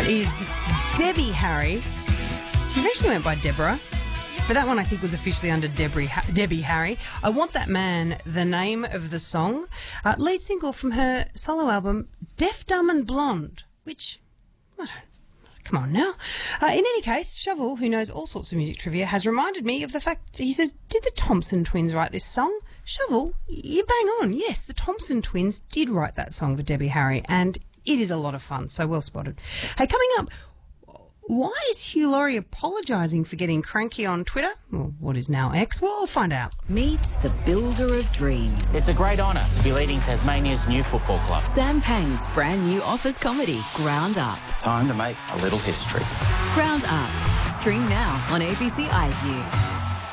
That is Debbie Harry. She eventually went by Deborah, but that one I think was officially under Debbie Harry. I Want That Man, the name of the song. Lead single from her solo album, Deaf, Dumb and Blonde, which, come on now. In any case, Shovel, who knows all sorts of music trivia, has reminded me of the fact, he says, did the Thompson twins write this song? Shovel, you bang on. Yes, the Thompson twins did write that song for Debbie Harry, and it is a lot of fun, so well spotted. Hey, coming up, why is Hugh Laurie apologising for getting cranky on Twitter? Well, what is now X? We'll find out. Meet the builder of dreams. It's a great honour to be leading Tasmania's new football club. Sam Pang's brand new office comedy, Ground Up. Time to make a little history. Ground Up. Stream now on ABC iView.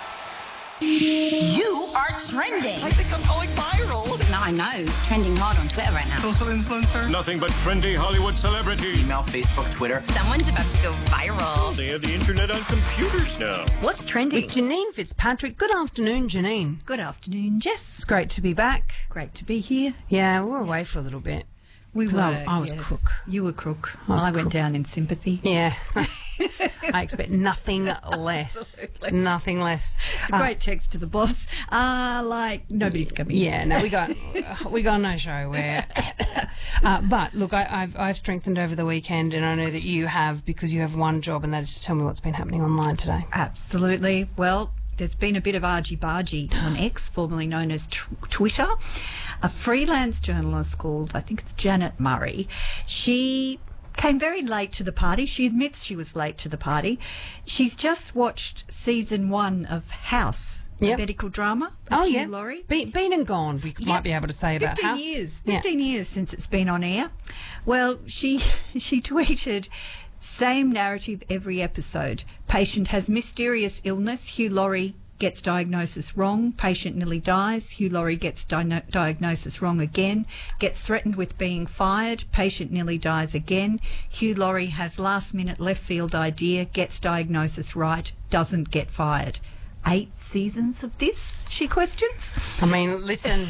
You are trending. I think I'm going viral. No, I know. Trending hard on Twitter right now. Social influencer. Nothing but trendy Hollywood celebrity. Email, Facebook, Twitter. Someone's about to go viral. They have the internet on computers now. What's trending? With Janine Fitzpatrick. Good afternoon, Janine. Good afternoon, Jess. It's great to be back. Great to be here. Yeah, we were away for a little bit. We were. I was yes. crook. You were crook. I went crook. down in sympathy. Yeah. I expect nothing less. Absolutely. Nothing less. It's a great text to the boss. Like nobody's coming. Yeah, no, we got no show where. But look, I've strengthened over the weekend, and I know that you have, because you have one job, and that is to tell me what's been happening online today. Absolutely. Well, there's been a bit of argy-bargy on X, formerly known as Twitter. A freelance journalist called, I think it's Janet Murray, she came very late to the party. She admits she was late to the party. She's just watched season 1 of House, the medical drama. Oh, Hugh yeah. Laurie. Been and gone, we might be able to say about 15 House. years. 15 years since it's been on air. Well, she tweeted, same narrative every episode. Patient has mysterious illness. Hugh Laurie gets diagnosis wrong. Patient nearly dies. Hugh Laurie gets diagnosis wrong again. Gets threatened with being fired. Patient nearly dies again. Hugh Laurie has last-minute left-field idea. Gets diagnosis right. Doesn't get fired. 8 seasons of this, she questions. I mean, listen,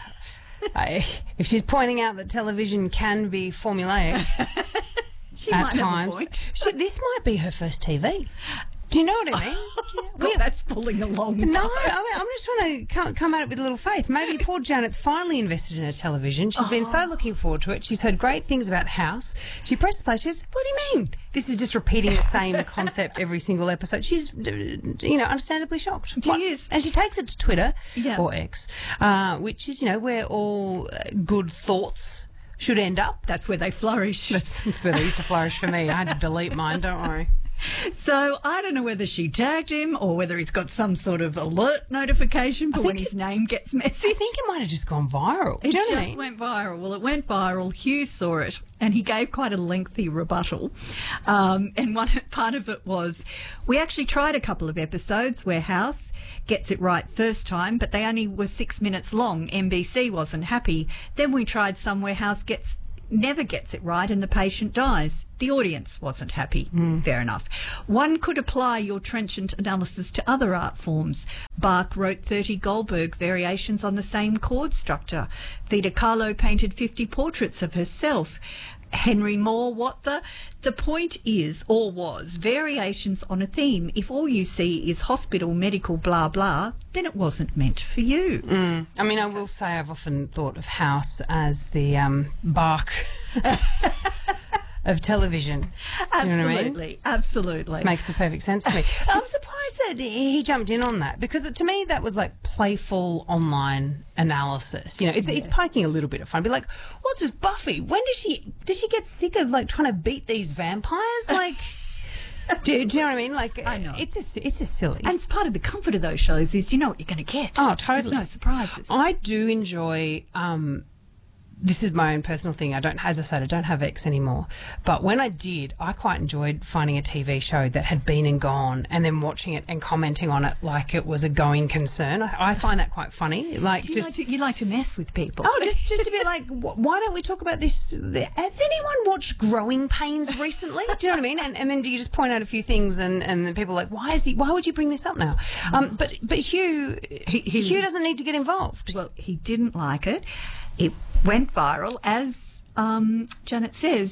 if she's pointing out that television can be formulaic She at might have a times, point. this might be her first TV. Do you know what I mean? Well, that's pulling along. No, I'm just trying to come at it with a little faith. Maybe poor Janet's finally invested in her television. She's been so looking forward to it. She's heard great things about House. She presses play. She says, what do you mean? This is just repeating the same concept every single episode. She's, understandably shocked. She is. And she takes it to Twitter, Yeah. or X, which is, where all good thoughts should end up. That's where they flourish. That's where they used to flourish for me. I had to delete mine, don't worry. So I don't know whether she tagged him or whether he's got some sort of alert notification for when his name gets messy. I think it might have just gone viral. Do It you know what I just mean? went viral. Well, it went viral. Hugh saw it and he gave quite a lengthy rebuttal. And one part of it was, we actually tried a couple of episodes where House gets it right first time, but they only were 6 minutes long. NBC wasn't happy. Then we tried some where House never gets it right and the patient dies. The audience wasn't happy. Fair enough. One could apply your trenchant analysis to other art forms. Bach wrote 30 Goldberg variations on the same chord structure. Frida Kahlo painted 50 portraits of herself. Henry Moore, the point is, or was, variations on a theme. If all you see is hospital, medical, blah, blah, then it wasn't meant for you. I mean, I will say I've often thought of House as the Bach of television. Absolutely, you know what I mean? Absolutely. Makes the perfect sense to me. I'm surprised that he jumped in on that, because to me that was like playful online analysis. It's poking a little bit of fun. Be like, what's with Buffy? When did she get sick of like trying to beat these vampires? Like, do you know what I mean? Like, I know. It's just silly. And it's part of the comfort of those shows is you know what you're going to get. Oh, totally. There's no surprises. I do enjoy. This is my own personal thing. As I said, I don't have X anymore. But when I did, I quite enjoyed finding a TV show that had been and gone, and then watching it and commenting on it like it was a going concern. I find that quite funny. Like, you like to mess with people. Oh, just a bit like, why don't we talk about this? Has anyone watched Growing Pains recently? Do you know what I mean? And then do you just point out a few things, and then people are like, why would you bring this up now? But Hugh doesn't need to get involved. Well, he didn't like it. It went viral. As Janet says,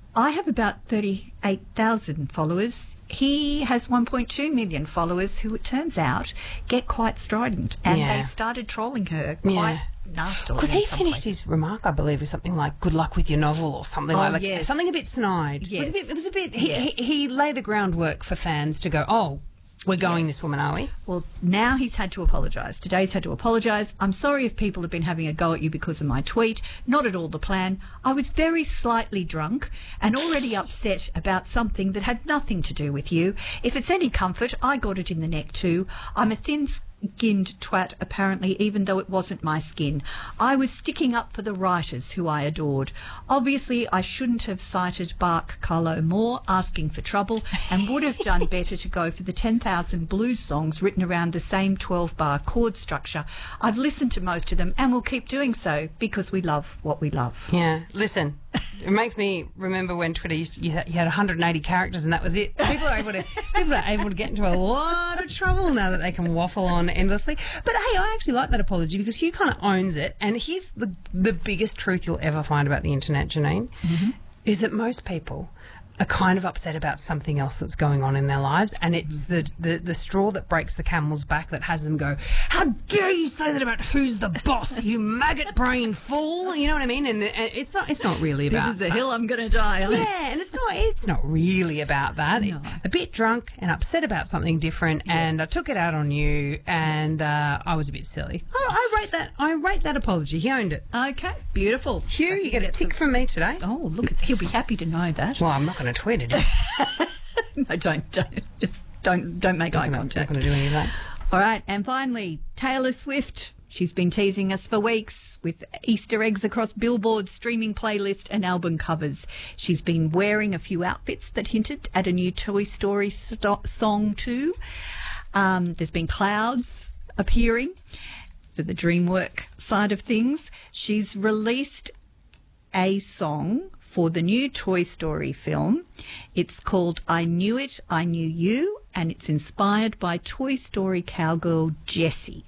I have about 38,000 followers. He has 1.2 million followers who, it turns out, get quite strident. And they started trolling her quite nastily. Because he finished his remark, I believe, with something like "good luck with your novel" or something like yes. something a bit snide. Yes. It was a bit. He laid the groundwork for fans to go, "Oh, we're going this woman, are we?" Well, now he's had to apologise. Today's had to apologise. I'm sorry if people have been having a go at you because of my tweet. Not at all the plan. I was very slightly drunk and already upset about something that had nothing to do with you. If it's any comfort, I got it in the neck too. I'm a thin-skinned twat, apparently, even though it wasn't my skin. I was sticking up for the writers who I adored. Obviously, I shouldn't have cited Bark Carlo Moore asking for trouble and would have done better to go for the 10,000 blues songs written around the same 12-bar chord structure. I've listened to most of them and will keep doing so because we love what we love. Yeah, listen, it makes me remember when Twitter you had 180 characters and that was it. People are able to get into a lot of trouble now that they can waffle on endlessly. But hey, I actually like that apology because Hugh kind of owns it. And here's the biggest truth you'll ever find about the internet, Janine, is that most people are kind of upset about something else that's going on in their lives, and it's the straw that breaks the camel's back that has them go, "How dare you say that about who's the boss, you maggot brain fool?" You know what I mean? And it's not really about This is the hill I'm going to die on. Yeah, and it's not really about that. No. A bit drunk and upset about something different, and I took it out on you, and I was a bit silly. I rate that apology. He owned it. Okay, beautiful. Hugh, you get a tick from me today. Oh, look, he'll be happy to know that. Well, I'm not going to tweet it. No, don't make eye I'm not contact. going to do any of that. All right, and finally, Taylor Swift. She's been teasing us for weeks with Easter eggs across Billboard's streaming playlist and album covers. She's been wearing a few outfits that hinted at a new Toy Story song too. There's been clouds appearing for the DreamWorks side of things. She's released a song for the new Toy Story film. It's called I Knew It, I Knew You, and it's inspired by Toy Story cowgirl Jessie.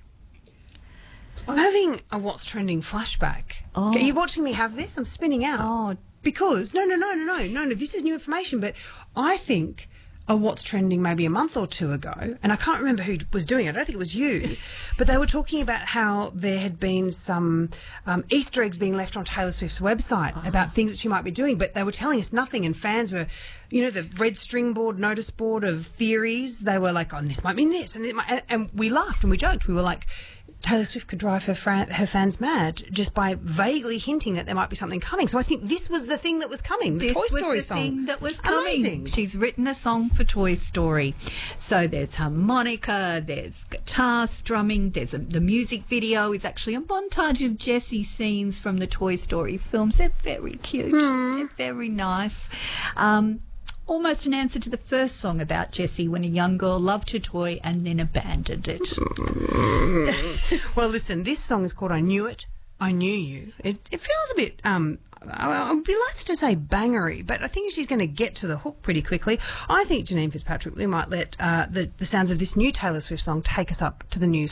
I'm having a What's Trending flashback. Oh. Are you watching me have this? I'm spinning out. Oh. Because, no, this is new information, but I think a What's Trending maybe a month or two ago, and I can't remember who was doing it, I don't think it was you, but they were talking about how there had been some Easter eggs being left on Taylor Swift's website about things that she might be doing, but they were telling us nothing, and fans were, you know, the red string board, notice board of theories, they were like, oh, this might mean this, and we laughed and we joked, we were like, Taylor Swift could drive her fans mad just by vaguely hinting that there might be something coming. So I think this was the thing that was coming, the Toy Story song. This was the thing that was coming. Amazing. She's written a song for Toy Story. So there's harmonica, there's guitar strumming, there's the music video is actually a montage of Jessie scenes from the Toy Story films. They're very cute. They're very nice. Almost an answer to the first song about Jessie when a young girl loved her toy and then abandoned it. Well, listen, this song is called I Knew It, I Knew You. It feels a bit, I'd be loath to say bangery, but I think she's going to get to the hook pretty quickly. I think, Janine Fitzpatrick, we might let the sounds of this new Taylor Swift song take us up to the news